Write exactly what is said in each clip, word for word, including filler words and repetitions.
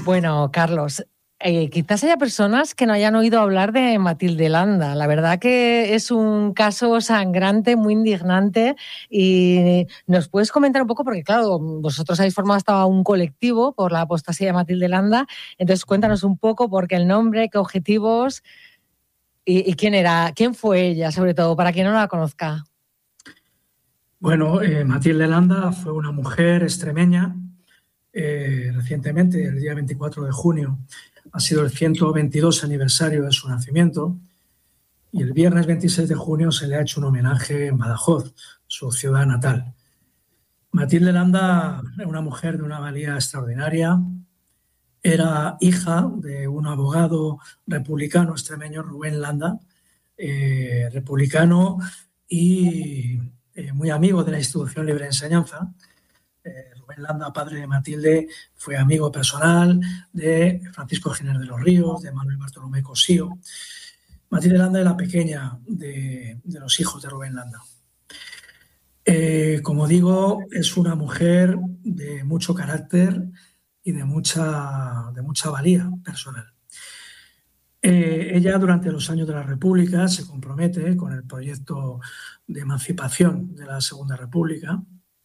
Bueno, Carlos, eh, quizás haya personas que no hayan oído hablar de Matilde Landa. La verdad que es un caso sangrante, muy indignante. Y nos puedes comentar un poco, porque claro, vosotros habéis formado hasta un colectivo por la apostasía de Matilde Landa. Entonces cuéntanos un poco por qué el nombre, qué objetivos y, y quién era, quién fue ella, sobre todo, para quien no la conozca. Bueno, eh, Matilde Landa fue una mujer extremeña. Eh, recientemente, el día veinticuatro de junio, ha sido el ciento veintidós aniversario de su nacimiento, y el viernes veintiséis de junio se le ha hecho un homenaje en Badajoz, su ciudad natal. Matilde Landa era una mujer de una valía extraordinaria. Era hija de un abogado republicano extremeño, Rubén Landa, eh, republicano y eh, muy amigo de la institución Libre Enseñanza. Eh, Rubén Landa, padre de Matilde, fue amigo personal de Francisco Giner de los Ríos, de Manuel Bartolomé Cosío. Matilde Landa es la pequeña de, de los hijos de Rubén Landa. Eh, como digo, es una mujer de mucho carácter y de mucha, de mucha valía personal. Eh, ella, durante los años de la República, se compromete con el proyecto de emancipación de la Segunda República.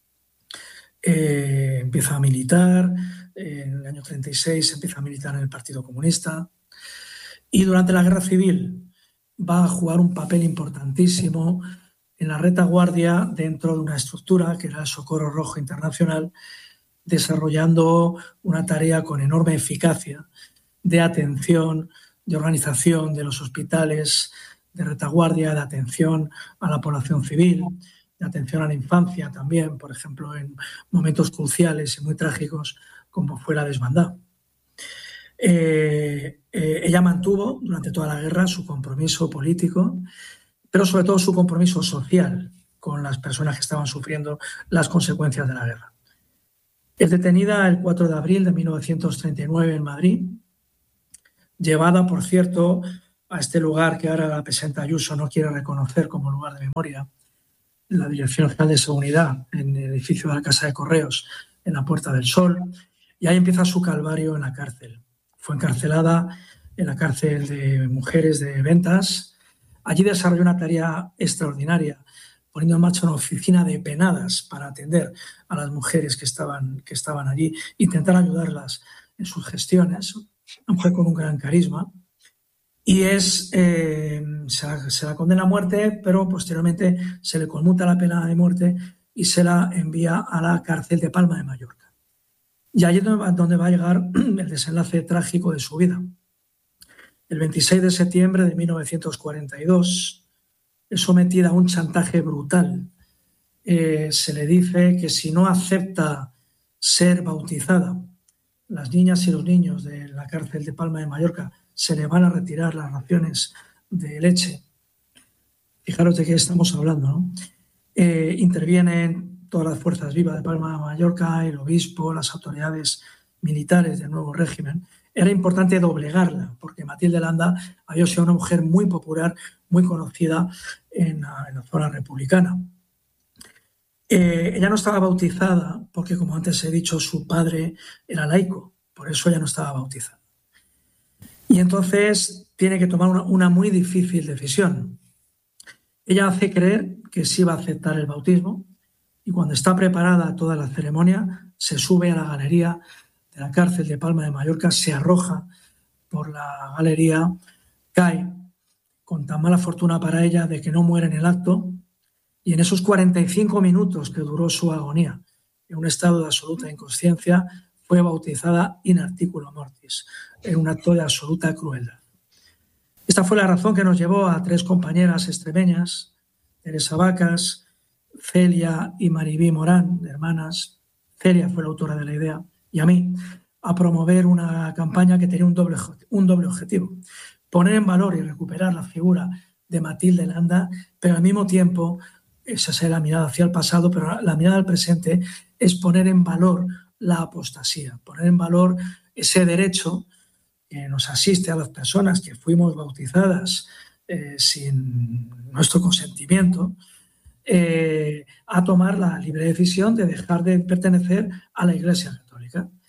Eh, empieza a militar, eh, en el año treinta y seis empieza a militar en el Partido Comunista, y durante la Guerra Civil va a jugar un papel importantísimo en la retaguardia dentro de una estructura que era el Socorro Rojo Internacional, desarrollando una tarea con enorme eficacia de atención, de organización de los hospitales, de retaguardia, de atención a la población civil, de atención a la infancia también, por ejemplo, en momentos cruciales y muy trágicos como fue la desbandada. Eh, eh, ella mantuvo durante toda la guerra su compromiso político, pero sobre todo su compromiso social con las personas que estaban sufriendo las consecuencias de la guerra. Es detenida el cuatro de abril de mil novecientos treinta y nueve en Madrid, llevada, por cierto, a este lugar que ahora la presidenta Ayuso no quiere reconocer como lugar de memoria, la Dirección General de Seguridad, en el edificio de la Casa de Correos, en la Puerta del Sol, y ahí empieza su calvario en la cárcel. Fue encarcelada en la cárcel de mujeres de Ventas. Allí desarrolló una tarea extraordinaria, poniendo en marcha una oficina de penadas para atender a las mujeres que estaban, que estaban allí, intentar ayudarlas en sus gestiones. Una mujer con un gran carisma. Y es, eh, se, la, se la condena a muerte, pero posteriormente se le conmuta la pena de muerte y se la envía a la cárcel de Palma de Mallorca. Y allí es donde va a llegar el desenlace trágico de su vida. El veintiséis de septiembre de mil novecientos cuarenta y dos es sometida a un chantaje brutal. Eh, se le dice que si no acepta ser bautizada, las niñas y los niños de la cárcel de Palma de Mallorca se le van a retirar las raciones de leche. Fijaros de qué estamos hablando, ¿no? Eh, intervienen todas las fuerzas vivas de Palma de Mallorca, el obispo, las autoridades militares del nuevo régimen. Era importante doblegarla, porque Matilde Landa había sido una mujer muy popular, muy conocida en la, en la zona republicana. Eh, ella no estaba bautizada porque, como antes he dicho, su padre era laico, por eso ella no estaba bautizada. Y entonces tiene que tomar una, una muy difícil decisión. Ella hace creer que sí va a aceptar el bautismo, y cuando está preparada toda la ceremonia, se sube a la galería de la cárcel de Palma de Mallorca, se arroja por la galería, cae con tan mala fortuna para ella de que no muere en el acto, y en esos cuarenta y cinco minutos que duró su agonía, en un estado de absoluta inconsciencia, fue bautizada in articulo mortis, en un acto de absoluta crueldad. Esta fue la razón que nos llevó a tres compañeras extremeñas, Teresa Vacas, Celia y Maribí Morán, hermanas. Celia fue la autora de la idea, y a mí, a promover una campaña que tenía un doble, un doble objetivo: poner en valor y recuperar la figura de Matilde Landa, pero al mismo tiempo, esa es la mirada hacia el pasado, pero la mirada al presente es poner en valor la apostasía, poner en valor ese derecho que nos asiste a las personas que fuimos bautizadas eh, sin nuestro consentimiento, eh, a tomar la libre decisión de dejar de pertenecer a la Iglesia Católica.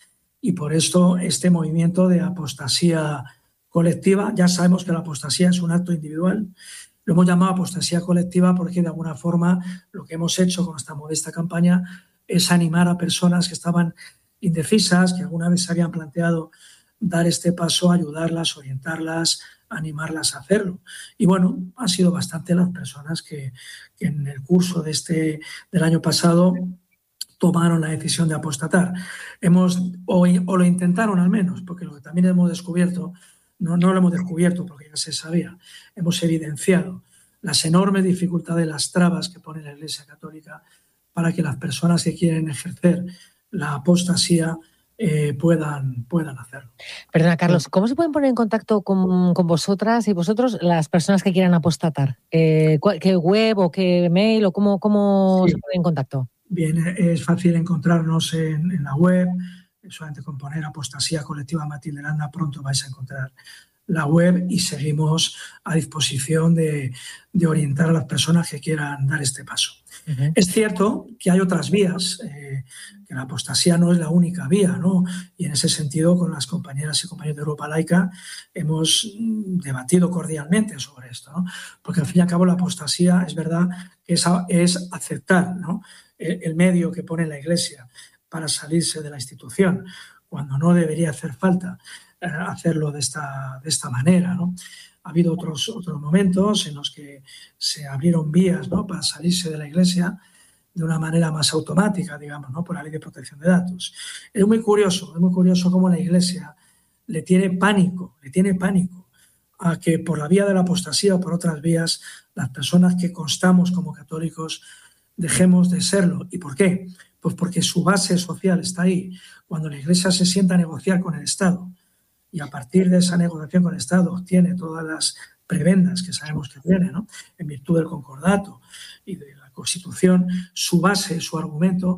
y por esto este movimiento de apostasía colectiva. Ya sabemos que la apostasía es un acto individual. Lo hemos llamado apostasía colectiva porque de alguna forma lo que hemos hecho con esta modesta campaña es animar a personas que estaban indecisas, que alguna vez se habían planteado dar este paso, ayudarlas, orientarlas, animarlas a hacerlo. Y bueno, han sido bastante las personas que, que en el curso de este, del año pasado tomaron la decisión de apostatar. Hemos, o, o lo intentaron al menos, porque lo que también hemos descubierto, no, no lo hemos descubierto porque ya se sabía, hemos evidenciado las enormes dificultades, las trabas que pone la Iglesia Católica para que las personas que quieren ejercer la apostasía eh, puedan, puedan hacerlo. Perdona, Carlos, ¿cómo se pueden poner en contacto con, con vosotras y vosotros las personas que quieran apostatar? Eh, ¿Qué web o qué mail o cómo, cómo sí. se ponen en contacto? Bien, es fácil encontrarnos en, en la web, solamente con poner Apostasía Colectiva Matilde Landa pronto vais a encontrar la web y seguimos a disposición de, de orientar a las personas que quieran dar este paso. Uh-huh. Es cierto que hay otras vías, eh, que la apostasía no es la única vía, ¿no? Y en ese sentido, con las compañeras y compañeros de Europa Laica hemos debatido cordialmente sobre esto, ¿no? Porque al fin y al cabo la apostasía es verdad que es, es aceptar, ¿no?, el, el medio que pone la Iglesia para salirse de la institución, cuando no debería hacer falta eh, hacerlo de esta, de esta manera, ¿no? Ha habido otros, otros momentos en los que se abrieron vías, ¿no?, para salirse de la Iglesia de una manera más automática, digamos, ¿no?, por la Ley de Protección de Datos. Es muy curioso, es muy curioso cómo la Iglesia le tiene pánico, le tiene pánico a que por la vía de la apostasía o por otras vías las personas que constamos como católicos dejemos de serlo. ¿Y por qué? Pues porque su base social está ahí. Cuando la Iglesia se sienta a negociar con el Estado y a partir de esa negociación con el Estado obtiene todas las prebendas que sabemos que tiene, ¿no?, en virtud del concordato y de la Constitución, su base, su argumento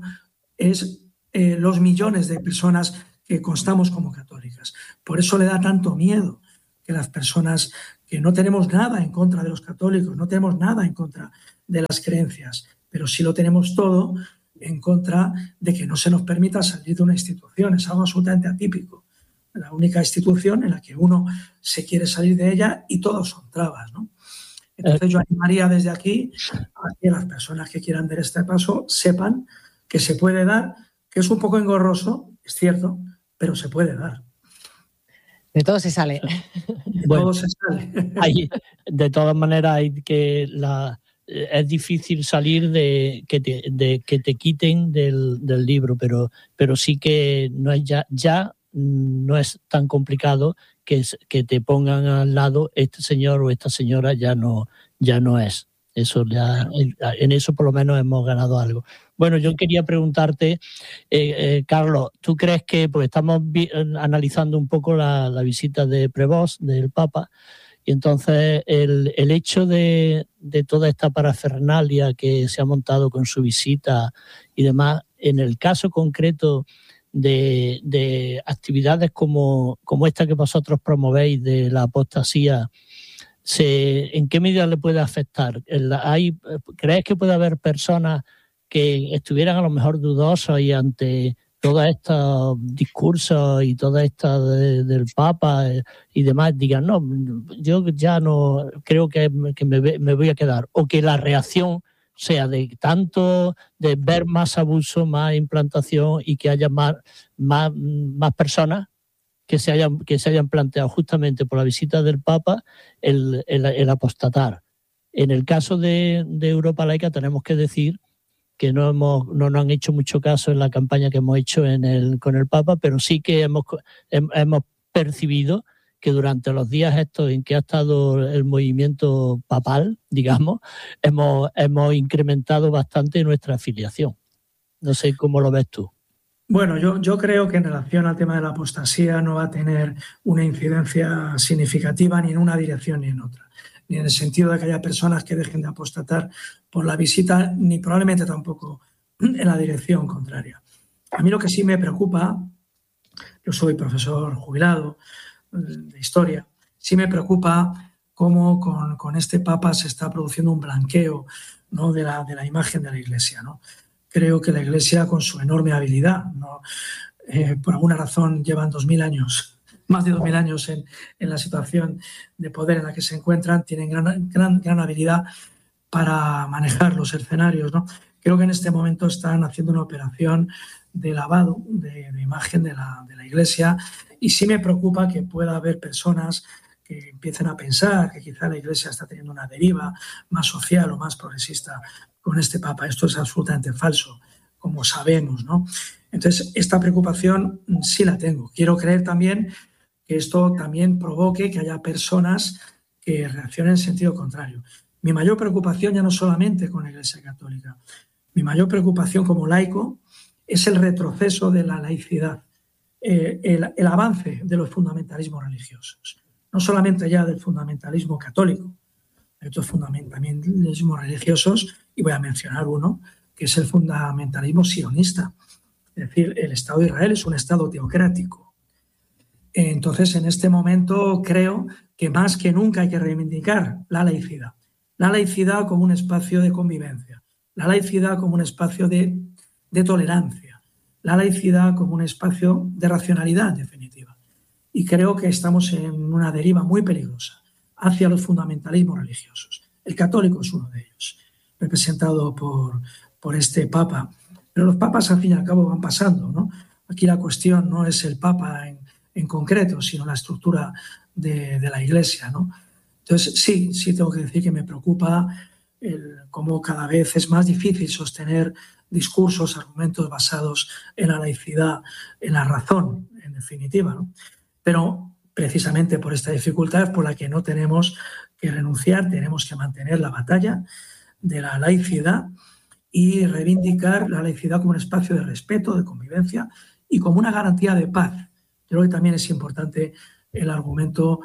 es eh, los millones de personas que constamos como católicas. Por eso le da tanto miedo que las personas que no tenemos nada en contra de los católicos, no tenemos nada en contra de las creencias, pero sí lo tenemos todo en contra de que no se nos permita salir de una institución. Es algo absolutamente atípico. La única institución en la que uno se quiere salir de ella y todos son trabas, ¿no? Entonces yo animaría desde aquí a que las personas que quieran dar este paso sepan que se puede dar, que es un poco engorroso, es cierto, pero se puede dar. De todo se sale. De bueno, todo se sale. Hay, de todas maneras, hay que la, es difícil salir de que te, de, que te quiten del, del libro, pero, pero sí que no es ya, ya no es tan complicado que, que te pongan al lado este señor o esta señora ya no, ya no es. Eso ya, en eso por lo menos hemos ganado algo. Bueno, yo quería preguntarte, eh, eh, Carlos, ¿tú crees que, pues estamos vi, analizando un poco la, la visita de Prevost, del Papa, y entonces el, el hecho de, de toda esta parafernalia que se ha montado con su visita y demás, en el caso concreto de, de actividades como, como esta que vosotros promovéis de la apostasía, Se, ¿en qué medida le puede afectar? ¿Hay, ¿Crees que puede haber personas que estuvieran a lo mejor dudosas y ante todos estos discursos y toda esta de, del Papa y demás digan, no, yo ya no creo que, que me, me voy a quedar? O que la reacción sea de tanto, de ver más abuso, más implantación y que haya más, más, más personas que se hayan que se hayan planteado justamente por la visita del Papa el, el, el apostatar. En el caso de, de Europa Laica tenemos que decir que no hemos no nos han hecho mucho caso en la campaña que hemos hecho en el, con el Papa, pero sí que hemos, hemos percibido que durante los días estos en que ha estado el movimiento papal, digamos, hemos, hemos incrementado bastante nuestra afiliación. No sé cómo lo ves tú. Bueno, yo, yo creo que en relación al tema de la apostasía no va a tener una incidencia significativa ni en una dirección ni en otra, ni en el sentido de que haya personas que dejen de apostatar por la visita, ni probablemente tampoco en la dirección contraria. A mí lo que sí me preocupa, yo soy profesor jubilado de historia, sí me preocupa cómo con, con este Papa se está produciendo un blanqueo, ¿no?, de la, de la imagen de la Iglesia, ¿no? Creo que la Iglesia, con su enorme habilidad, ¿no?, eh, por alguna razón llevan dos mil años, más de dos mil años en, en la situación de poder en la que se encuentran, tienen gran, gran, gran habilidad para manejar los escenarios, ¿no? Creo que en este momento están haciendo una operación de lavado de, de imagen de la, de la Iglesia, y sí me preocupa que pueda haber personas que empiecen a pensar que quizá la Iglesia está teniendo una deriva más social o más progresista con este Papa. Esto es absolutamente falso, como sabemos, ¿no? Entonces, esta preocupación sí la tengo. Quiero creer también que esto también provoque que haya personas que reaccionen en sentido contrario. Mi mayor preocupación ya no solamente con la Iglesia Católica, mi mayor preocupación como laico es el retroceso de la laicidad, eh, el, el avance de los fundamentalismos religiosos. No solamente ya del fundamentalismo católico, hay otros fundamentalismos religiosos, y voy a mencionar uno, que es el fundamentalismo sionista. Es decir, el Estado de Israel es un Estado teocrático. Entonces, en este momento creo que más que nunca hay que reivindicar la laicidad. La laicidad como un espacio de convivencia, la laicidad como un espacio de, de tolerancia, la laicidad como un espacio de racionalidad, en definitiva. Y creo que estamos en una deriva muy peligrosa hacia los fundamentalismos religiosos. El católico es uno de ellos, representado por, por este Papa. Pero los papas, al fin y al cabo, van pasando, ¿no? Aquí la cuestión no es el Papa en, en concreto, sino la estructura de, de la Iglesia, ¿no? Entonces, sí, sí tengo que decir que me preocupa el, cómo cada vez es más difícil sostener discursos, argumentos basados en la laicidad, en la razón, en definitiva, ¿no? Pero precisamente por esta dificultad por la que no tenemos que renunciar, tenemos que mantener la batalla de la laicidad y reivindicar la laicidad como un espacio de respeto, de convivencia y como una garantía de paz. Yo creo que también es importante el argumento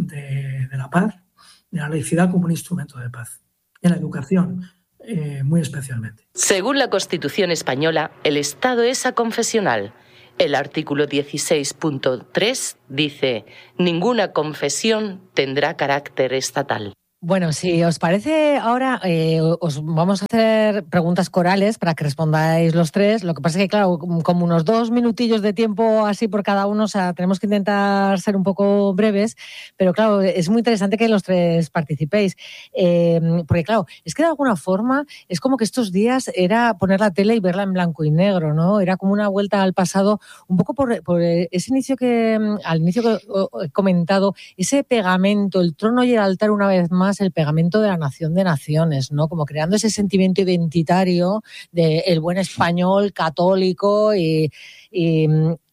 de, de la paz, de la laicidad como un instrumento de paz. En la educación, eh, muy especialmente. Según la Constitución española, el Estado es aconfesional. El artículo dieciséis punto tres dice: ninguna confesión tendrá carácter estatal. Bueno, si os parece, ahora eh, os vamos a hacer preguntas corales para que respondáis los tres. Lo que pasa es que, claro, como unos dos minutillos de tiempo así por cada uno, o sea, tenemos que intentar ser un poco breves, pero claro, es muy interesante que los tres participéis. Eh, porque, claro, es que de alguna forma es como que estos días era poner la tele y verla en blanco y negro, ¿no? Era como una vuelta al pasado, un poco por, por ese inicio que, al inicio que he comentado, ese pegamento, el trono y el altar una vez más, el pegamento de la nación de naciones, ¿no? Como creando ese sentimiento identitario del buen español católico y, y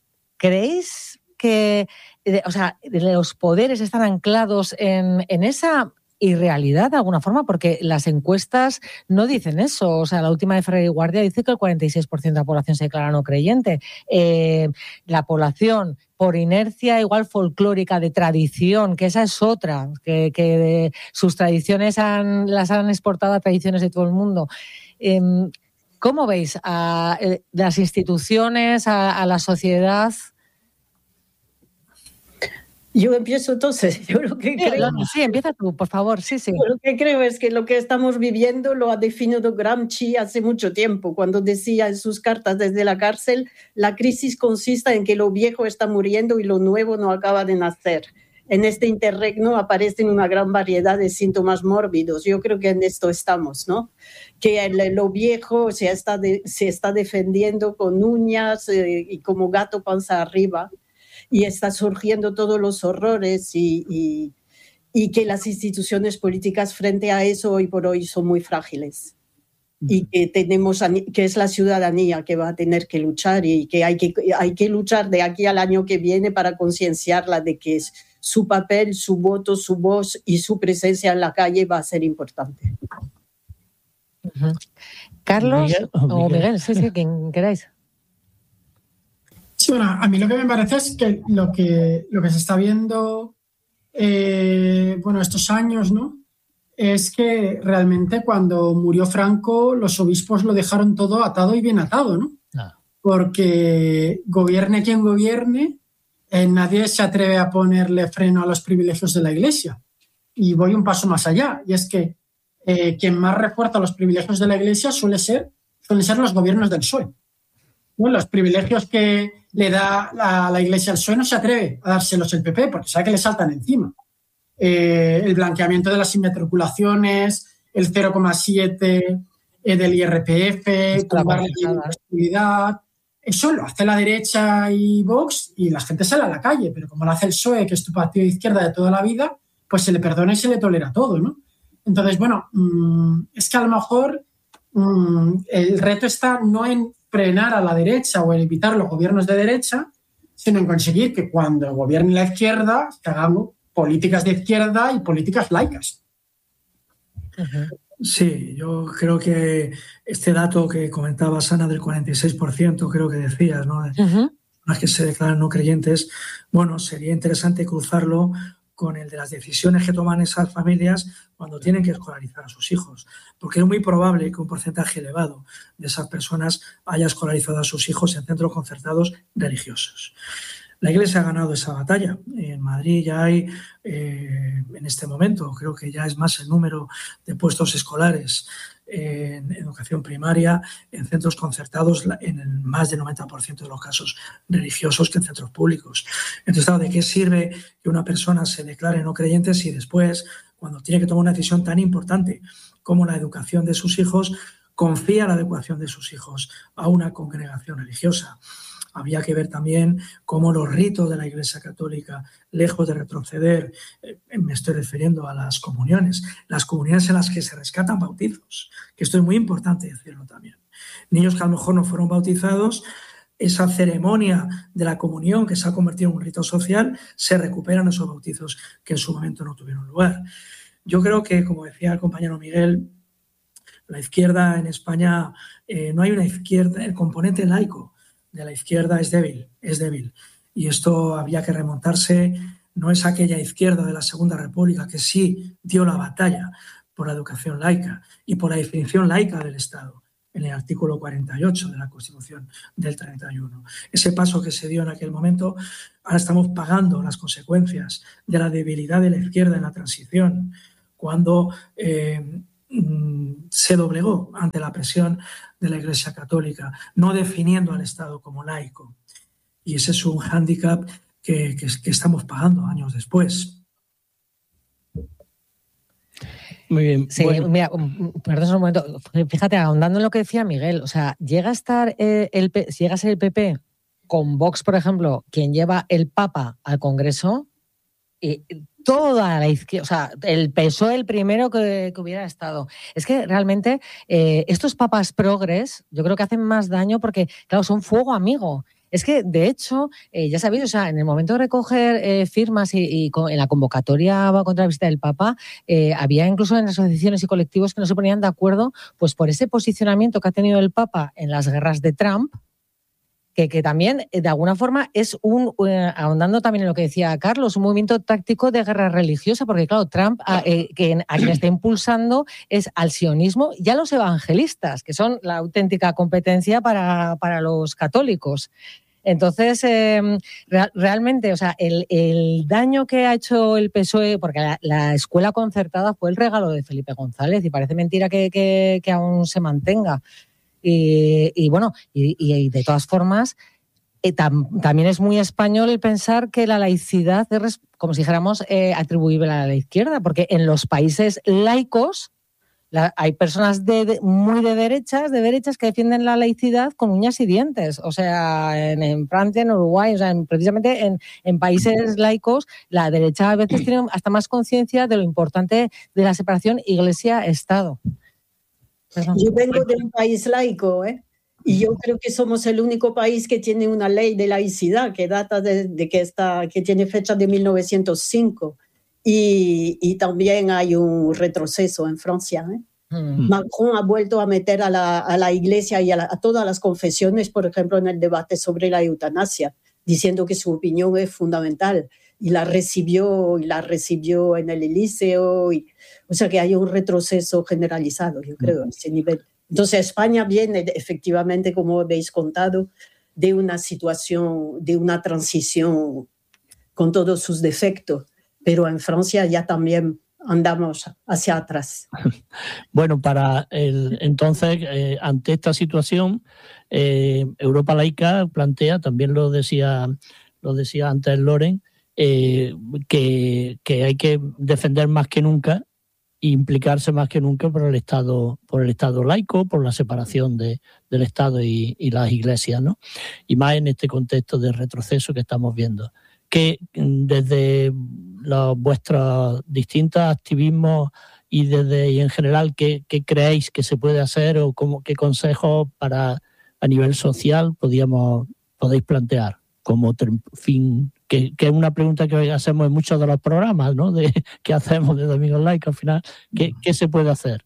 ¿creéis que, o sea, los poderes están anclados en, en esa irrealidad de alguna forma? Porque las encuestas no dicen eso. O sea, la última de Ferrer y Guardia dice que el cuarenta y seis por ciento de la población se declara no creyente. Eh, la población, por inercia igual folclórica, de tradición, que esa es otra, que, que de, sus tradiciones han, las han exportado a tradiciones de todo el mundo. Eh, ¿Cómo veis a eh, las instituciones, a, a la sociedad? Yo empiezo entonces. Yo lo que sí, creo, no, sí, empieza tú, por favor. Sí, sí. Lo que creo es que lo que estamos viviendo lo ha definido Gramsci hace mucho tiempo, cuando decía en sus cartas desde la cárcel: la crisis consiste en que lo viejo está muriendo y lo nuevo no acaba de nacer. En este interregno aparecen una gran variedad de síntomas mórbidos. Yo creo que en esto estamos, ¿no? Que el, lo viejo se está, de, se está defendiendo con uñas eh, y como gato panza arriba, y está surgiendo todos los horrores y, y, y que las instituciones políticas frente a eso hoy por hoy son muy frágiles. Y que tenemos que es la ciudadanía que va a tener que luchar y que hay que, hay que luchar de aquí al año que viene para concienciarla de que es su papel, su voto, su voz y su presencia en la calle va a ser importante. Uh-huh. Carlos Miguel, o Miguel, o Miguel sí, sí, quien queráis. Sí, bueno, a mí lo que me parece es que lo que, lo que se está viendo, eh, bueno, estos años, ¿no? Es que realmente cuando murió Franco, los obispos lo dejaron todo atado y bien atado, ¿no? Ah. Porque gobierne quien gobierne, eh, nadie se atreve a ponerle freno a los privilegios de la Iglesia. Y voy un paso más allá, y es que eh, quien más refuerza los privilegios de la Iglesia suele ser, suelen ser los gobiernos del P S O E. bueno, los privilegios que le da la, la Iglesia al P S O E no se atreve a dárselos el P P porque sabe que le saltan encima. Eh, el blanqueamiento de las inmatriculaciones, el cero coma siete eh, del I R P F, tumbar la inestabilidad. Eso lo hace la derecha y Vox y la gente sale a la calle, pero como lo hace el P S O E, que es tu partido de izquierda de toda la vida, pues se le perdona y se le tolera todo, ¿no? Entonces, bueno, mmm, es que a lo mejor mmm, el reto está no en frenar a la derecha o en evitar los gobiernos de derecha, sino en conseguir que cuando gobierne la izquierda, que hagamos políticas de izquierda y políticas laicas. Uh-huh. Sí, yo creo que este dato que comentabas, Ana, del cuarenta y seis por ciento, creo que decías, ¿no? Uh-huh. Las que se declaran no creyentes, bueno, sería interesante cruzarlo con el de las decisiones que toman esas familias cuando tienen que escolarizar a sus hijos, porque es muy probable que un porcentaje elevado de esas personas haya escolarizado a sus hijos en centros concertados religiosos. La Iglesia ha ganado esa batalla. En Madrid ya hay, eh, en este momento, creo que ya es más el número de puestos escolares en educación primaria, en centros concertados, en el más del noventa por ciento de los casos religiosos que en centros públicos. Entonces, claro, ¿de qué sirve que una persona se declare no creyente si después, cuando tiene que tomar una decisión tan importante como la educación de sus hijos, confía la educación de sus hijos a una congregación religiosa? Había que ver también cómo los ritos de la Iglesia Católica, lejos de retroceder, eh, me estoy refiriendo a las comuniones, las comuniones en las que se rescatan bautizos, que esto es muy importante decirlo también. Niños que a lo mejor no fueron bautizados, esa ceremonia de la comunión que se ha convertido en un rito social, se recuperan esos bautizos que en su momento no tuvieron lugar. Yo creo que, como decía el compañero Miguel, la izquierda en España, eh, no hay una izquierda, el componente laico de la izquierda es débil, es débil. Y esto había que remontarse, no es aquella izquierda de la Segunda República que sí dio la batalla por la educación laica y por la definición laica del Estado en el artículo cuarenta y ocho de la Constitución del treinta y uno. Ese paso que se dio en aquel momento, ahora estamos pagando las consecuencias de la debilidad de la izquierda en la transición, cuando eh, se doblegó ante la presión de la Iglesia Católica, no definiendo al Estado como laico. Y ese es un hándicap que, que, que estamos pagando años después. Muy bien. Sí, bueno. Mira, perdón un momento. Fíjate, ahondando en lo que decía Miguel, o sea, llega a estar eh, el si llega a ser el P P con Vox, por ejemplo, quien lleva el Papa al Congreso, y toda la izquierda, o sea, el P S O E el primero que, que hubiera estado. Es que realmente eh, estos papas progres yo creo que hacen más daño porque, claro, son fuego amigo. Es que, de hecho, eh, ya sabéis, o sea, en el momento de recoger eh, firmas y, y con, en la convocatoria contra la visita del Papa, eh, había incluso en asociaciones y colectivos que no se ponían de acuerdo pues por ese posicionamiento que ha tenido el Papa en las guerras de Trump, Que, que también, de alguna forma, es un, eh, ahondando también en lo que decía Carlos, un movimiento táctico de guerra religiosa, porque, claro, Trump a, eh, que a quien está impulsando es al sionismo y a los evangelistas, que son la auténtica competencia para, para los católicos. Entonces, eh, real, realmente, o sea, el, el daño que ha hecho el P S O E, porque la, la escuela concertada fue el regalo de Felipe González, y parece mentira que, que, que aún se mantenga. Y, y bueno, y, y de todas formas, eh, tam, también es muy español el pensar que la laicidad es, como si dijéramos, eh, atribuible a la izquierda, porque en los países laicos la, hay personas de, de, muy de derechas, de derechas que defienden la laicidad con uñas y dientes. O sea, en, en Francia, en Uruguay, o sea, en, precisamente en, en países laicos, la derecha a veces tiene hasta más conciencia de lo importante de la separación Iglesia-Estado. Yo vengo de un país laico, ¿eh? Y yo creo que somos el único país que tiene una ley de laicidad que data de, de que, está, que tiene fecha de mil novecientos cinco. Y, y también hay un retroceso en Francia, ¿eh? Mm. Macron ha vuelto a meter a la, a la Iglesia y a, la, a todas las confesiones, por ejemplo, en el debate sobre la eutanasia, diciendo que su opinión es fundamental. Y la recibió, y la recibió en el Elíseo. Y, o sea que hay un retroceso generalizado, yo creo, a ese nivel. Entonces España viene efectivamente, como habéis contado, de una situación, de una transición con todos sus defectos, pero en Francia ya también andamos hacia atrás. Bueno, para el, entonces, eh, ante esta situación, eh, Europa Laica plantea, también lo decía, lo decía antes Loren, eh, que, que hay que defender más que nunca e implicarse más que nunca por el Estado, por el Estado laico, por la separación de, del Estado y, y las iglesias, ¿no? Y más en este contexto de retroceso que estamos viendo. Que desde los vuestros distintos activismos y desde y en general, ¿qué, qué creéis que se puede hacer o cómo, qué consejos para a nivel social podíamos, podéis plantear como fin? Que, que es una pregunta que hacemos en muchos de los programas, ¿no? De, que hacemos de Domingos Laicos al final. ¿Qué, qué se puede hacer?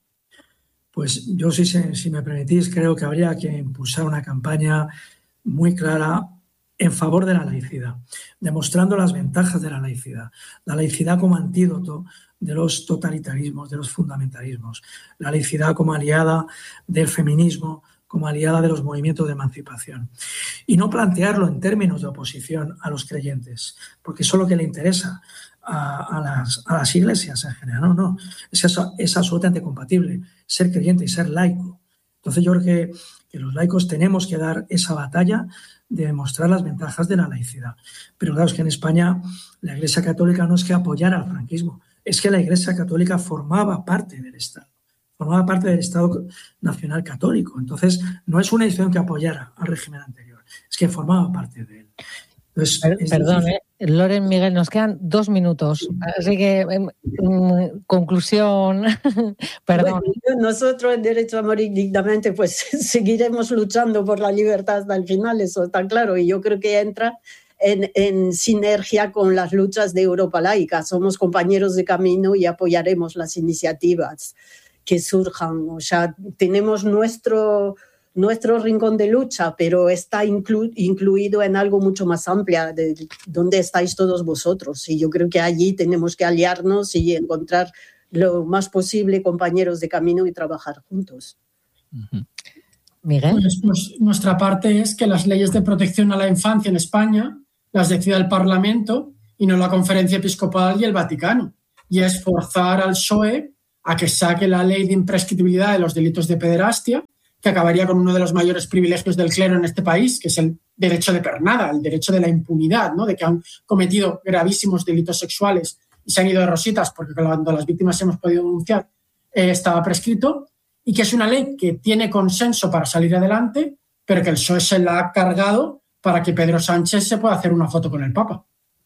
Pues yo, si, si me permitís, creo que habría que impulsar una campaña muy clara en favor de la laicidad, demostrando las ventajas de la laicidad. La laicidad como antídoto de los totalitarismos, de los fundamentalismos. La laicidad como aliada del feminismo, como aliada de los movimientos de emancipación. Y no plantearlo en términos de oposición a los creyentes, porque eso es lo que le interesa a, a, las, a las iglesias en general. No, no, es, es absolutamente compatible ser creyente y ser laico. Entonces yo creo que, que los laicos tenemos que dar esa batalla de demostrar las ventajas de la laicidad. Pero claro, es que en España la Iglesia Católica no es que apoyara al franquismo, es que la Iglesia Católica formaba parte del Estado, formaba parte del Estado Nacional Católico. Entonces, no es una institución que apoyara al régimen anterior, es que formaba parte de él. Entonces, per perdón, eh, Loren, Miguel, nos quedan dos minutos, así que en, en conclusión, perdón. Bueno, nosotros en Derecho a Morir Dignamente pues seguiremos luchando por la libertad hasta el final, eso está claro, y yo creo que entra en, en sinergia con las luchas de Europa Laica. Somos compañeros de camino y apoyaremos las iniciativas que surjan. O sea, tenemos nuestro... nuestro rincón de lucha, pero está inclu incluido en algo mucho más amplio, de donde estáis todos vosotros. Y yo creo que allí tenemos que aliarnos y encontrar lo más posible compañeros de camino y trabajar juntos. Uh-huh. Miguel. Pues, pues, nuestra parte es que las leyes de protección a la infancia en España las decida el Parlamento y no la Conferencia Episcopal y el Vaticano. Y es forzar al P S O E a que saque la ley de imprescriptibilidad de los delitos de pederastia, que acabaría con uno de los mayores privilegios del clero en este país, que es el derecho de pernada, el derecho de la impunidad, ¿no? De que han cometido gravísimos delitos sexuales y se han ido de rositas porque cuando las víctimas hemos podido denunciar eh, estaba prescrito, y que es una ley que tiene consenso para salir adelante, pero que el P S O E se la ha cargado para que Pedro Sánchez se pueda hacer una foto con el Papa.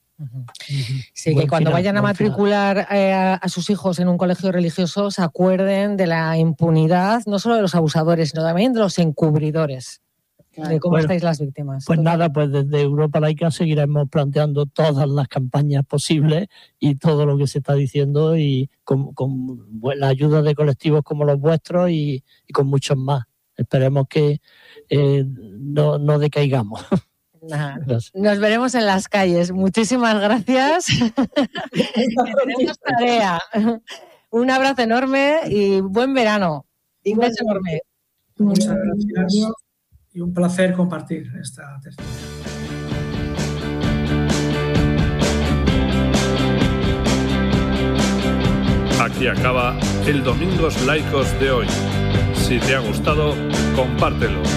Sí, que cuando vayan a matricular eh, a sus hijos en un colegio religioso se acuerden de la impunidad, no solo de los abusadores, sino también de los encubridores, de cómo bueno, estáis las víctimas. Pues nada, pues desde Europa Laica seguiremos planteando todas las campañas posibles y todo lo que se está diciendo, y con, con la ayuda de colectivos como los vuestros y, y con muchos más. Esperemos que eh, no, no decaigamos. Nah, nos veremos en las calles. Muchísimas gracias. Tenemos tarea. Un abrazo enorme y buen verano. Un beso enorme. Muchas gracias y un placer compartir esta tertulia. Aquí acaba el Domingos Laicos de hoy. Si te ha gustado, compártelo.